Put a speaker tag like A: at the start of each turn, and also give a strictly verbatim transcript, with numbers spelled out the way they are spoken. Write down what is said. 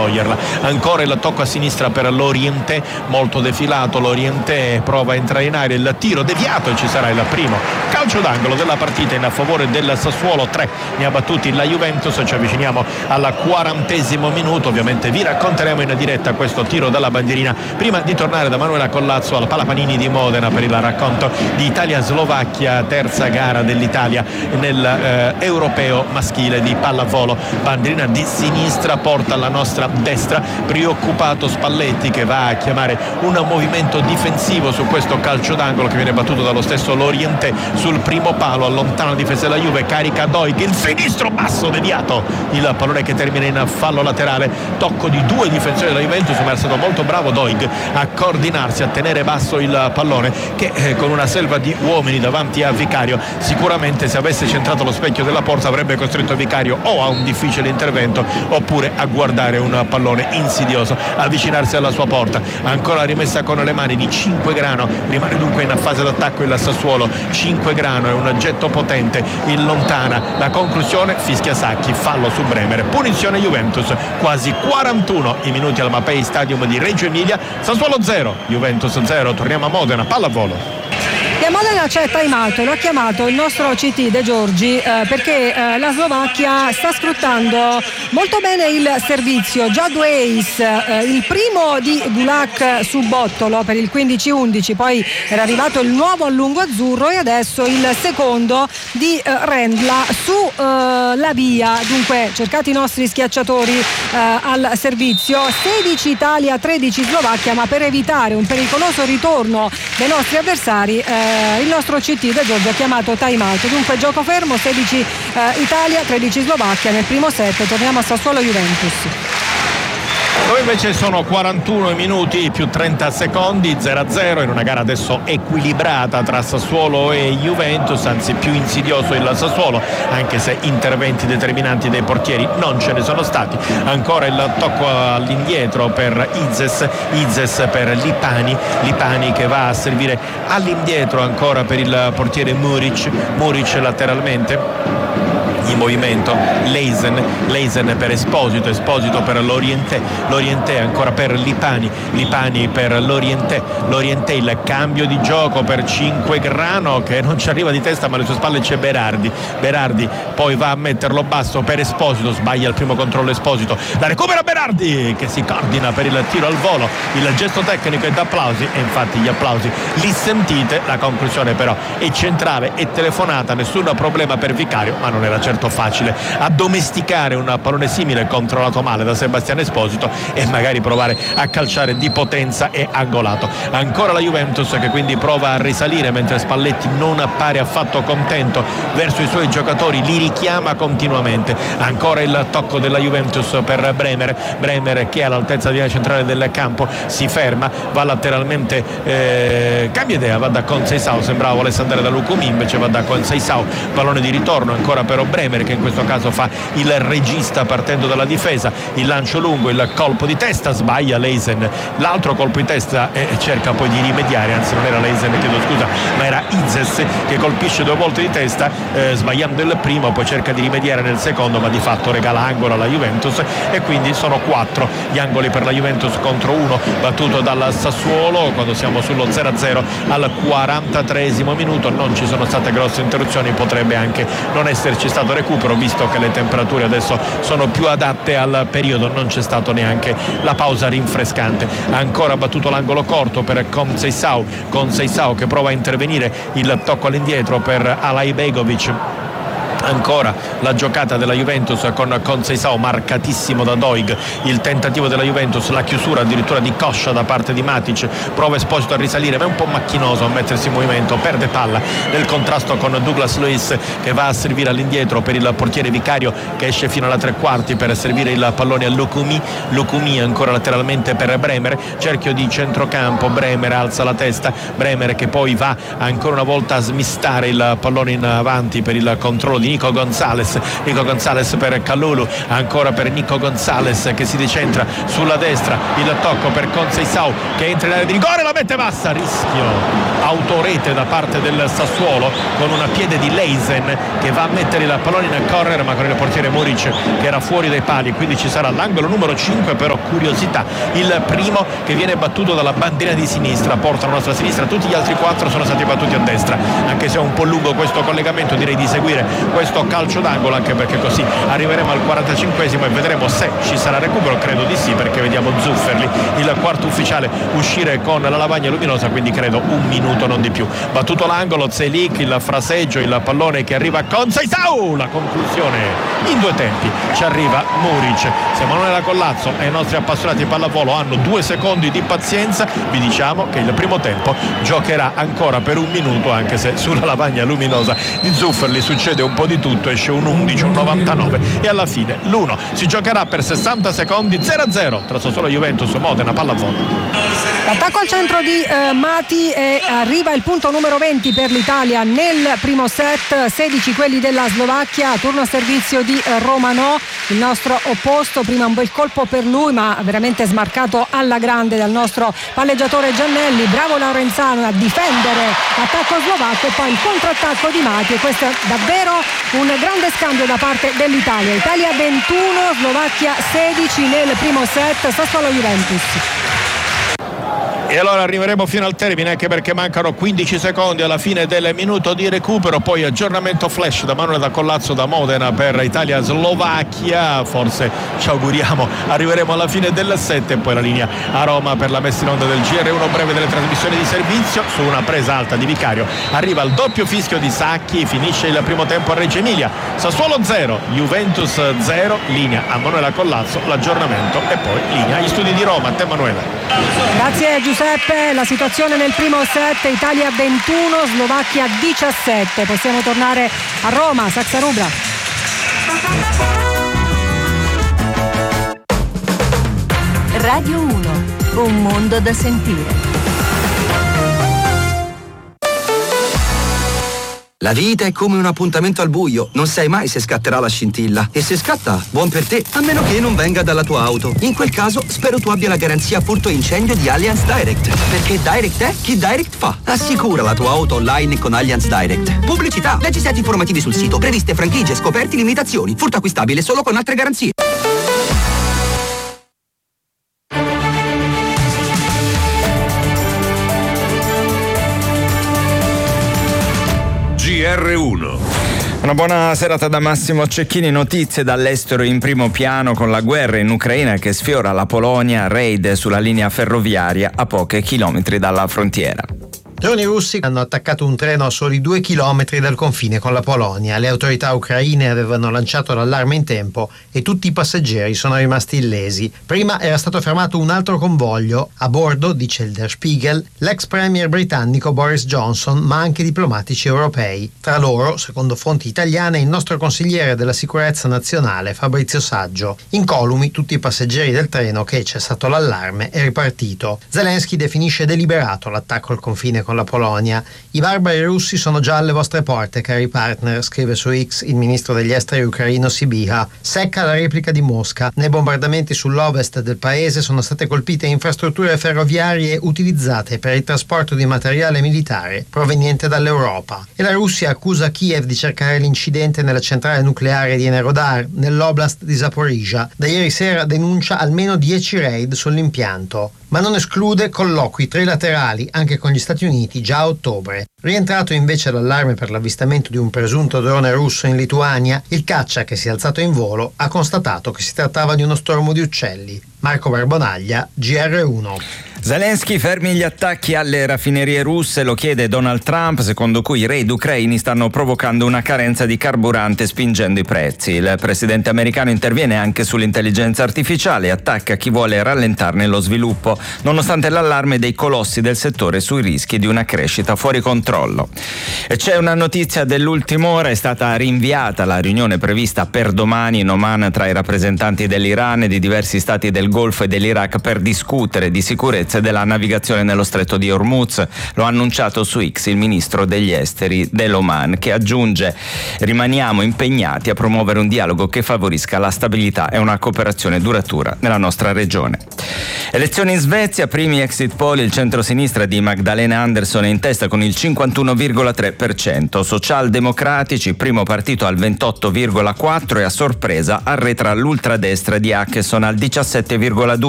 A: toglierla. Ancora il tocco a sinistra per Lorientè, molto defilato Lorientè, prova a entrare in aria, il tiro deviato e ci sarà il primo calcio d'angolo della partita in favore del Sassuolo. Tre ne ha battuti la Juventus. Ci avviciniamo al quarantesimo minuto, ovviamente vi racconteremo in diretta questo tiro dalla bandierina prima di tornare da Manuela Collazzo al Palapanini di Modena per il racconto di Italia-Slovacchia, terza gara dell'Italia nel eh, europeo maschile di pallavolo. Bandierina di sinistra porta alla nostra destra, preoccupato Spalletti che va a chiamare un movimento difensivo su questo calcio d'angolo che viene battuto dallo stesso Lorientè sul primo palo, allontana la difesa della Juve, carica Doig, il sinistro basso deviato, il pallone che termina in fallo laterale, tocco di due difensori della Juventus, ma è stato molto bravo Doig a coordinarsi, a tenere basso il pallone che eh, con una selva di uomini davanti a Vicario sicuramente se avesse centrato lo specchio della porta avrebbe costretto Vicario o a un difficile intervento oppure a guardare un pallone insidioso avvicinarsi alla sua porta. Ancora rimessa con le mani di Cinquegrano, rimane dunque in fase d'attacco il Sassuolo. Cinquegrano è un getto potente in lontana, la conclusione fischia Sacchi, fallo su Bremer, punizione Juventus. Quasi quarantuno i minuti al Mapei Stadium di Reggio Emilia. Sassuolo zero, Juventus zero. Torniamo a Modena, pallavolo.
B: E a Modena c'è time out, lo ha chiamato il nostro C T De Giorgi eh, perché eh, la Slovacchia sta sfruttando molto bene il servizio, già due ace, eh, il primo di Gulak su Bottolo per il quindici undici, poi era arrivato il nuovo a lungo azzurro e adesso il secondo di eh, Rendla su eh, la via. Dunque cercati i nostri schiacciatori eh, al servizio, sedici Italia, tredici Slovacchia, ma per evitare un pericoloso ritorno dei nostri avversari eh, il nostro C T De Giorgio ha chiamato time out. Dunque gioco fermo, sedici eh, Italia, tredici Slovacchia nel primo set. Torniamo a Sassuolo Juventus,
A: dove invece sono quarantuno minuti più trenta secondi, zero a zero in una gara adesso equilibrata tra Sassuolo e Juventus, anzi più insidioso il Sassuolo, anche se interventi determinanti dei portieri non ce ne sono stati. Ancora il tocco all'indietro per Izes, Izes per Lipani, Lipani che va a servire all'indietro ancora per il portiere Muric, Muric lateralmente in movimento, Leisen, Leisen per Esposito, Esposito per Lorientè, Lorientè ancora per Lipani, Lipani per Lorientè, Lorientè il cambio di gioco per Cinquegrano che non ci arriva di testa ma alle sue spalle c'è Berardi, Berardi poi va a metterlo basso per Esposito, sbaglia il primo controllo Esposito, la recupera Berardi che si coordina per il tiro al volo, il gesto tecnico è da applausi e infatti gli applausi li sentite, la conclusione però è centrale e telefonata, nessun problema per Vicario, ma non era certo facile addomesticare un pallone simile controllato male da Sebastiano Esposito e magari provare a calciare di potenza e angolato. Ancora la Juventus che quindi prova a risalire mentre Spalletti non appare affatto contento verso i suoi giocatori, li richiama continuamente. Ancora il tocco della Juventus per Bremer, Bremer che è all'altezza di linea centrale del campo si ferma, va lateralmente eh, cambia idea, va da Conceição, sembrava volesse andare da Lucumi, invece va da Conceição, pallone di ritorno ancora per Bremer che in questo caso fa il regista partendo dalla difesa, il lancio lungo, il colpo di testa, sbaglia Leisen, l'altro colpo di testa e cerca poi di rimediare, anzi non era Leisen, chiedo scusa, ma era Izes che colpisce due volte di testa eh, sbagliando il primo, poi cerca di rimediare nel secondo ma di fatto regala angolo alla Juventus e quindi sono quattro gli angoli per la Juventus contro uno battuto dal Sassuolo quando siamo sullo zero a zero al quarantatreesimo minuto. Non ci sono state grosse interruzioni, potrebbe anche non esserci stato recupero visto che le temperature adesso sono più adatte al periodo, non c'è stato neanche la pausa rinfrescante. Ancora battuto l'angolo corto per Conceição, Conceição che prova a intervenire, il tocco all'indietro per Alaibegovic. Ancora la giocata della Juventus con Conceição marcatissimo da Doig, il tentativo della Juventus, la chiusura addirittura di coscia da parte di Matic, prova Esposito a risalire ma è un po' macchinoso a mettersi in movimento, perde palla nel contrasto con Douglas Luiz che va a servire all'indietro per il portiere Vicario che esce fino alla tre quarti per servire il pallone a Lucumi, Lucumi ancora lateralmente per Bremer, cerchio di centrocampo, Bremer alza la testa, Bremer che poi va ancora una volta a smistare il pallone in avanti per il controllo di Nico Gonzalez. Nico Gonzalez per Kalulu, ancora per Nico Gonzalez che si decentra sulla destra, il tocco per Conceição che entra in area di rigore, la mette bassa, rischio autorete da parte del Sassuolo con una piede di Leisen che va a mettere il pallone in corner, ma con il portiere Muric che era fuori dai pali, quindi ci sarà l'angolo numero cinque. Però curiosità, il primo che viene battuto dalla bandina di sinistra, porta la nostra sinistra, tutti gli altri quattro sono stati battuti a destra, anche se è un po' lungo questo collegamento, direi di seguire questo calcio d'angolo, anche perché così arriveremo al quarantacinquesimo e vedremo se ci sarà recupero. Credo di sì, perché vediamo Zufferli, il quarto ufficiale, uscire con la lavagna luminosa, quindi credo un minuto, non di più. Battuto l'angolo, Zelik, il fraseggio, il pallone che arriva con Conceição, la conclusione in due tempi, ci arriva Muric. Se Emanuela Collazzo e i nostri appassionati pallavolo hanno due secondi di pazienza, vi diciamo che il primo tempo giocherà ancora per un minuto, anche se sulla lavagna luminosa di Zufferli succede un po' di tutto, esce un undici, un novantanove e alla fine l'uno. Si giocherà per sessanta secondi, zero a zero tra Sassuolo e Juventus, Modena pallavolo.
B: Attacco al centro di eh, Mati e arriva il punto numero venti per l'Italia nel primo set, sedici quelli della Slovacchia, turno a servizio di eh, Romano, il nostro opposto. Prima un bel colpo per lui, ma veramente smarcato alla grande dal nostro palleggiatore Giannelli. Bravo Laurenzano a difendere attacco slovacco e poi il contrattacco di Mati, e questo è davvero un grande scambio da parte dell'Italia. Italia ventuno, Slovacchia sedici nel primo set, Sassuolo Juventus.
A: E allora arriveremo fino al termine, anche perché mancano quindici secondi alla fine del minuto di recupero. Poi aggiornamento flash da Manuel da Collazzo da Modena per Italia-Slovacchia. Forse ci auguriamo arriveremo alla fine del set e poi la linea a Roma per la messa in onda del G R uno breve delle trasmissioni di servizio. Su una presa alta di Vicario arriva il doppio fischio di Sacchi, finisce il primo tempo a Reggio Emilia. Sassuolo zero, Juventus zero, linea a Manuela Collazzo, l'aggiornamento e poi linea agli studi di Roma. A te Manuela.
B: Grazie Giuseppe. La situazione nel primo set, Italia ventuno, Slovacchia diciassette. Possiamo tornare a Roma, Saxa Rubra.
C: Radio uno, un mondo da sentire.
D: La vita è come un appuntamento al buio, non sai mai se scatterà la scintilla. E se scatta, buon per te, a meno che non venga dalla tua auto. In quel caso, spero tu abbia la garanzia furto incendio di Allianz Direct. Perché Direct è chi Direct fa. Assicura la tua auto online con Allianz Direct. Pubblicità, leggi set informativi sul sito, previste franchigie, scoperti, limitazioni. Furto acquistabile solo con altre garanzie.
E: G R uno.
F: Una buona serata da Massimo Cecchini. Notizie dall'estero in primo piano con la guerra in Ucraina che sfiora la Polonia, raid sulla linea ferroviaria a pochi chilometri dalla frontiera.
G: Droni russi hanno attaccato un treno a soli due chilometri dal confine con la Polonia. Le autorità ucraine avevano lanciato l'allarme in tempo e tutti i passeggeri sono rimasti illesi. Prima era stato fermato un altro convoglio. A bordo, dice il Der Spiegel, l'ex premier britannico Boris Johnson, ma anche diplomatici europei. Tra loro, secondo fonti italiane, il nostro consigliere della sicurezza nazionale Fabrizio Saggio. Incolumi tutti i passeggeri del treno che, cessato l'allarme, è ripartito. Zelensky definisce deliberato l'attacco al confine con la Polonia. I barbari russi sono già alle vostre porte, cari partner, scrive su X il ministro degli esteri ucraino Sibiha. Secca la replica di Mosca. Nei bombardamenti sull'ovest del paese sono state colpite infrastrutture ferroviarie utilizzate per il trasporto di materiale militare proveniente dall'Europa. E la Russia accusa Kiev di cercare l'incidente nella centrale nucleare di Enerhodar, nell'oblast di Zaporizhzhia. Da ieri sera denuncia almeno dieci raid sull'impianto, ma non esclude colloqui trilaterali anche con gli Stati Uniti già a ottobre. Rientrato invece l'allarme per l'avvistamento di un presunto drone russo in Lituania, il caccia, che si è alzato in volo, ha constatato che si trattava di uno stormo di uccelli. Marco Barbonaglia, G R uno.
F: Zelensky fermi gli attacchi alle raffinerie russe, lo chiede Donald Trump, secondo cui i raid ucraini stanno provocando una carenza di carburante spingendo i prezzi. Il presidente americano interviene anche sull'intelligenza artificiale e attacca chi vuole rallentarne lo sviluppo, nonostante l'allarme dei colossi del settore sui rischi di una crescita fuori controllo. E c'è una notizia dell'ultima ora: è stata rinviata la riunione prevista per domani in Oman tra i rappresentanti dell'Iran e di diversi stati del Golfo e dell'Iraq per discutere di sicurezza sicurezza e della navigazione nello stretto di Hormuz. Lo ha annunciato su X il ministro degli esteri dell'Oman, che aggiunge: rimaniamo impegnati a promuovere un dialogo che favorisca la stabilità e una cooperazione duratura nella nostra regione. Elezioni in Svezia, primi exit poll, il centrosinistra di Magdalena Andersson è in testa con il cinquantuno virgola tre per cento, socialdemocratici primo partito al ventotto virgola quattro per cento e a sorpresa arretra l'ultradestra di Akeson al diciassette virgola due